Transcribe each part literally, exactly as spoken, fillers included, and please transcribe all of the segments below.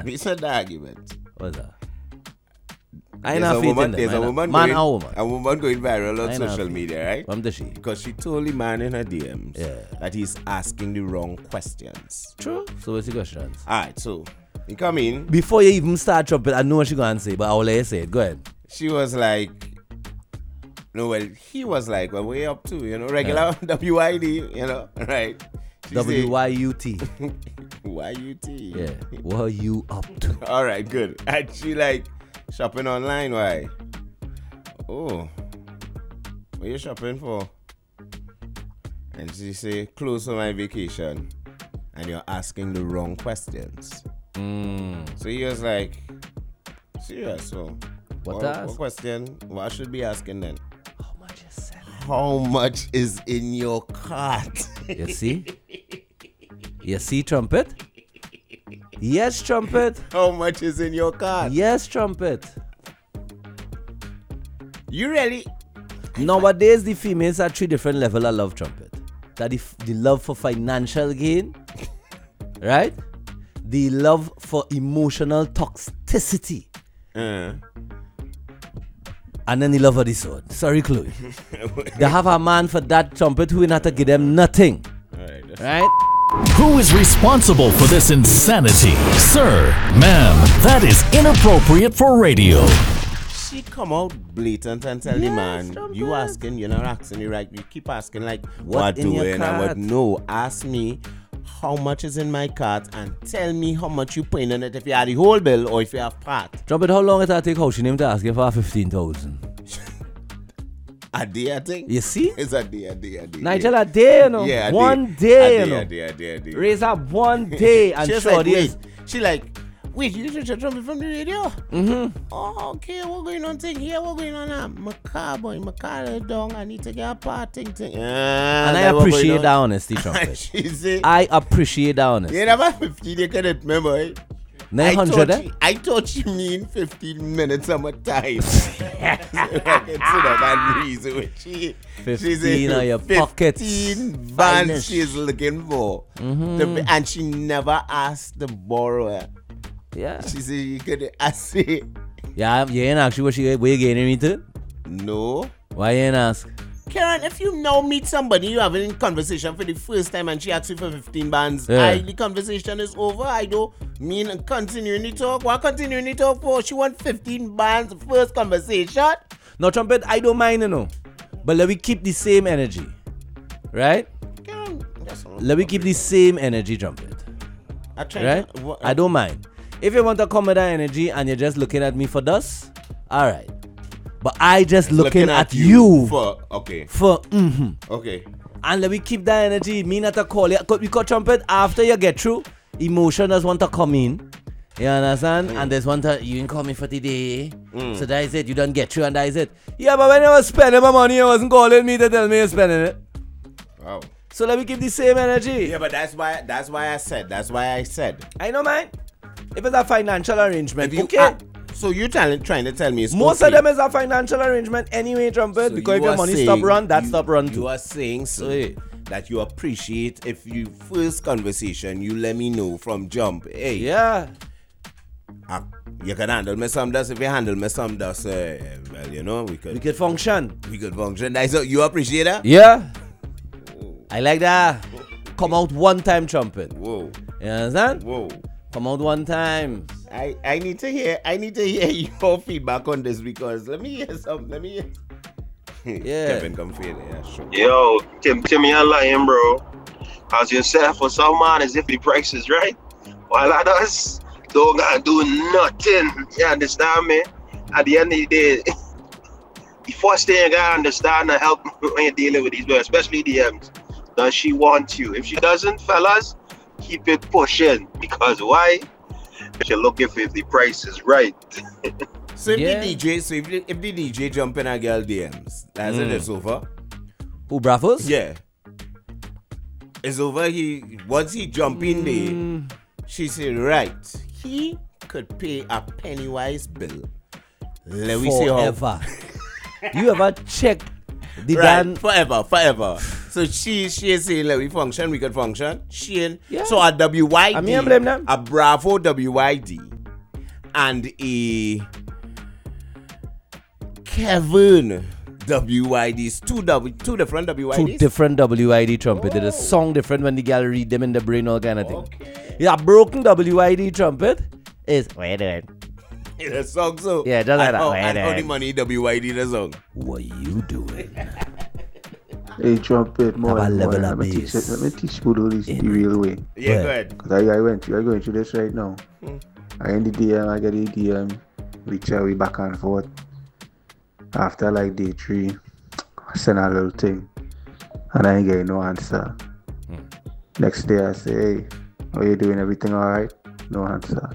It's not the argument. What's that? I ain't There's not a faith woman, in them. there's a woman Man going, or woman? a woman going viral on I ain't not social faith. media, right? What does she? Because she told the man in her D Ms Yeah. that he's asking the wrong questions. True. So what's the questions? All right, so you come in. Before you even start trumpet, I know what she gonna say, but I'll let you say it. Go ahead. She was like, no, well, he was like, well, we're up to, you know, regular Yeah. W I D, you know, right? She W Y U T. said, Y U T. Yeah. What are you up to? All right, good. And she like, shopping online, why? Oh, what you shopping for? And she say, close for my vacation. And you're asking the wrong questions. Mm. So he was like, serious, so What what, to what ask? question? What I should be asking then? How much is selling? How much is in your cart? You see? You see, trumpet? Yes, trumpet. How much is in your cart? Yes, trumpet. You really? Nowadays, the females are three different level of love trumpet. That the, the love for financial gain, right? The love for emotional toxicity, Uh, and then the love of the sword. Sorry, Chloe. They have a man for that trumpet who will not to give them nothing, all right. that's- right? Who is responsible for this insanity? Sir, ma'am, that is inappropriate for radio. She come out blatant and tell the Yes, man, trumpet. you asking, you're not asking you right. You keep asking like, What what, in your doing? And what? cart? No, ask me how much is in my cart and tell me how much you paying on it if you have the whole bill or if you have part. Trumpet, how long it will take how she name to ask you for fifteen thousand? A day, I think. You see? It's a day, a day, a day. Nigel, a day, you know. Yeah, a one day, day, a you day, know. a day, a day, a day. Raise up one day and she was sure like, this. wait. She like, wait, you just trumpet from the radio? Mm-hmm. Oh, okay, what going on thing here? What going on now? My car, boy, my car is down. I need to get a part thing. thing. Uh, And I appreciate that honesty, trumpet. She say, I appreciate that honesty. you never fifteen, you couldn't remember, eh? nine I hundred, thought, eh? she, I thought you mean fifteen minutes of my time. So I can sit up and reason with she. fifteen on your pockets. fifteen bands Finest. she's looking for. Mm-hmm. The- and she never asked the borrower. Yeah. She said, you could ask it. Yeah, you ain't ask you what she where you getting me to? No. Why you ain't ask? Karen, if you now meet somebody you having a conversation for the first time and she asks you for fifteen bands, Yeah. I, the conversation is over. I don't mean continuing the talk. What continuing the talk for? She want fifteen bands first conversation. No, trumpet, I don't mind, you know. But let me keep the same energy. Right? Karen, that's all. Let me keep the same energy, trumpet. I try Right? to, what, I don't mind. If you want to come with that energy and you're just looking at me for dust, all right. But I just looking, at, you, for, for okay, mm-hmm. okay. And let me keep that energy. Me not to call you. Because trumpet, after you get through, emotion does want to come in. You understand? And there's one time, you ain't call me for today. So that is it. You don't get through and that is it. Yeah, but when you was spending my money, you wasn't calling me to tell me you're spending it. Wow. So let me keep the same energy. Yeah, but that's why that's why I said that's why I said. I know, man. If it's a financial arrangement, If you, okay. ah, so you trying trying to tell me it's Most okay. of them is a financial arrangement anyway, trumpet. So because if you your are money saying- stop run, that you- stop run You too. are saying so So, yeah. that you appreciate if you first conversation you let me know from jump. Hey, Yeah. ah, you can handle me some dust. If you handle me some dust, uh, well, you know we could We could function. we could function. That's so you appreciate that? Yeah. I like that. Come out one time, trumpet. Whoa, You understand? whoa. Come out one time. I, I need to hear I need to hear your feedback on this because let me hear some. Let me hear. Yeah. Kevin, come feel it. Yeah, sure. Yo, Tim, Timmy, I lying, bro. As you said, for some man, as if the price is right, while others don't gotta do nothing. You understand me? At the end of the day, the first thing you gotta understand and help when you're dealing with these girls, especially D Ms, does she want you? If she doesn't, fellas, keep it pushing. Because why? You're looking for if the price is right. So if Yeah. the D J, so if the, if the D J jump in a girl D Ms, that's it. Mm. It's over. Who, Bravos? Yeah. It's over. He once he jump in there, Mm, she said, right, he could pay a Pennywise bill. Let me see how. forever. You ever check the Right, damn... forever, forever. So she she is saying let we function, we could function. She Yeah. so a W Y D, I mean, I blame them. a Bravo W Y D and a Kevin W Y Ds. Two, w, two different W Y Ds? Two different W I D trumpet. Oh. It is song different when the gal read them in the brain, all kind of thing. Okay. Yeah, broken W I D trumpet is wait a In a song, so. Yeah, just like and that. how, Wait and how a the money W Y D the song. What you doing? Hey, trumpet, more Have a and more. level Let of me teach bass. you. Let me teach you do this the In- real way. Yeah, Where? go ahead. Cause I, I went through, I going through this right now. Hmm. I end the D M, I get the D M, we chat, we back and forth. After like day three, I send a little thing, and I ain't getting no answer. Hmm. Next day I say, hey, how you doing? Everything alright? No answer.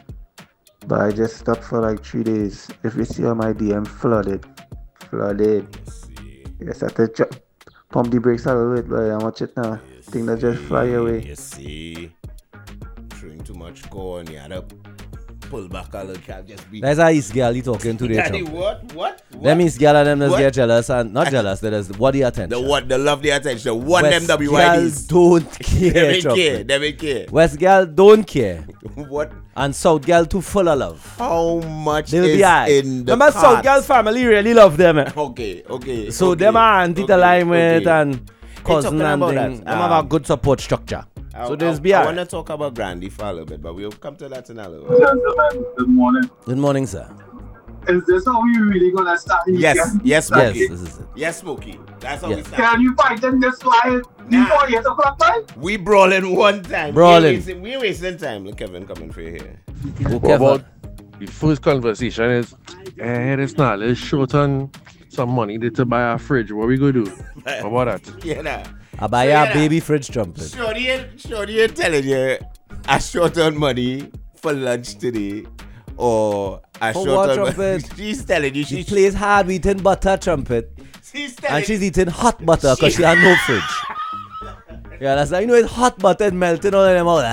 But I just stopped for like three days. If you see all my D M flooded, flooded. Let's see. Yes, I have to pump the brakes a little bit, but I watch it now. Thing that just fly away. You see, throwing too much corn, you had to pull back a little, can't just be. That's how East girl you talking to the Daddy, trumpet. what? What? What? Them East girl and them just What? get jealous and not jealous. They just what the attention. The what? The love, the attention. One them West W Y girls Ds. don't They care. don't care. trumpet. They don't care. West girl don't care, What? and South girl too full of love. How much They'll is be alright. in the Remember, South cart? girl's family really love them. Eh? Okay, okay. So okay, them are auntie okay, to line with okay. and cousin talking and about thing. that, Them have a um, good support structure. I, So there's I, be I alright. want to talk about Grandy for a little bit, but we'll come to that in a little bit. Gentlemen, good morning. Good morning, sir. Is this how we really gonna start? Yes, Can- yes, Yes, Smokey. this is it. Yes, Smokey. That's how Yes. we start. Can you fight in this line before eight o'clock time? We brawling one time. Brawling. We wasting, we wasting time. Look, Kevin coming for you here. Okay, What about the first conversation is, eh, it's not, let's short on some money to buy a fridge. What we gonna do? What about that? Yeah, nah. I buy So, a yeah. baby fridge trumpet. Shorty, ain't- Shorty ain't telling you I short on money for lunch today, or I For short what, on trumpet? money. She's telling you. She She, plays hard with eating butter trumpet, she's telling and she's eating hot butter because she has no fridge. Yeah, that's like, you know, it's hot butter and melting all in them out.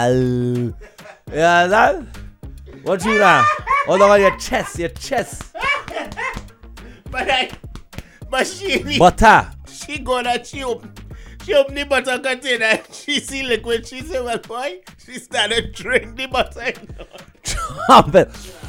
Yeah, that. What you now? Hold on your chest, your chest. But I, but she, Butter. she gonna she open, she open the butter container. She see liquid. She say, well, boy, she started drink the butter. Trumpet.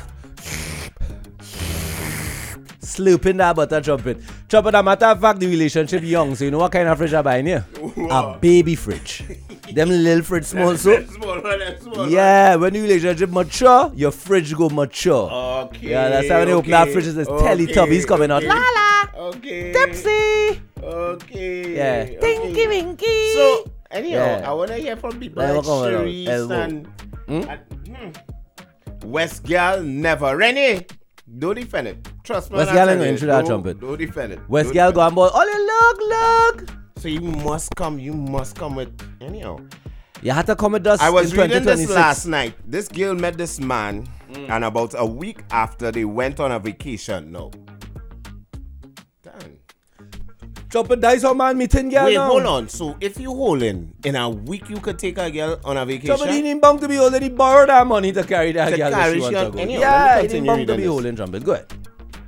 Slooping that butter trumpet. Trumpet, a matter of fact, the relationship young, so you know what kind of fridge I buy here? A baby fridge. Them little fridge small so. Small one, and small one. Yeah, when the relationship mature, your fridge go mature. Okay. Yeah, that's how when you open that fridge, there's Teletubbies coming out. okay. La la. Okay. Tipsy. Okay. Yeah. okay. Tinky winky. So, anyhow, Yeah. I want to hear from people Let me like come around. Cherise Elbow. and, Hmm? and hmm. West Girl never. Rennie, don't defend it. Trust me. West when I Girl ain't tell going you, through that don't- trumpet. Don't defend it. West Don't girl defend go and boy, oh, you look, look. it. So you must come. You must come with anyhow. You had to come with us I was in reading twenty this twenty-six. last night. This girl met this man, and about a week after they went on a vacation. No. Damn. Trumpet dice on man meeting girl Wait, now. hold on. So if you holding in a week, you could take a girl on a vacation. Trumpet, he ain't bound to be holding. He borrowed that money to carry that To girl that carry she she want on- to go. anyhow, Yeah, let me he ain't continue bound to reading be this. holding trumpet. Go ahead.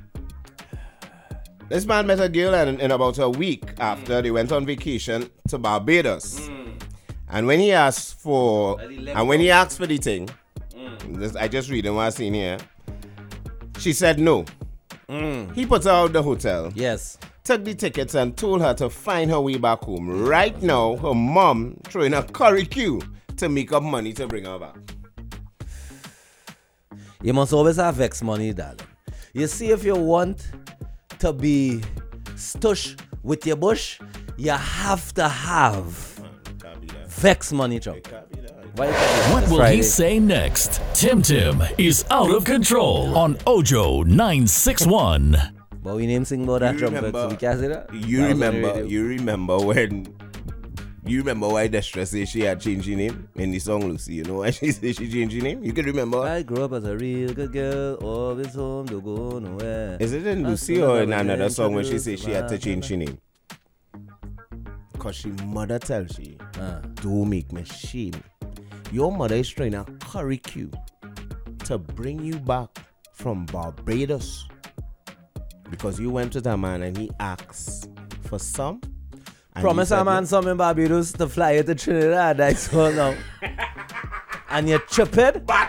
This man met a girl in, in about a week after they went on vacation to Barbados. And when he asked for, and when he asked for the thing, this, I just read what I seen here. She said no. He put her out the hotel, Yes. took the tickets, and told her to find her way back home. Right now, her mom throwing a curry queue to make up money to bring her back. You must always have vex money, darling. You see, if you want to be stush with your bush, you have to have Can't be that. vex money, Trump. Can't be that. Why you can't do What that? will Friday. he say next? Tim Tim is out of control on Ojo nine six one. But we name sing about that You trumpet, remember- so we can't say that. You That was on the remember, radio. you remember when, you remember why Destra say she had changed her name in the song Lucy? You know why she say she changed her name? You can remember? I grew up as a real good girl, always home, don't go nowhere. Is it in That's Lucy what or I in was another song when she introduced say she had to by- change her name? Cause she mother tell she, Ah. don't make me shame. Your mother is trying to curry you to bring you back from Barbados because you went to the man and he asked for some. and Promise you a said man yes. some in Barbados to fly you to Trinidad, that's all now. And you chip it, Back